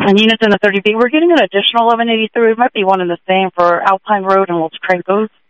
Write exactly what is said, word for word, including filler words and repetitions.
And units in the thirty B. We're getting an additional eleven eighty-three. It might be one and the same for Alpine Road and Los Trancos.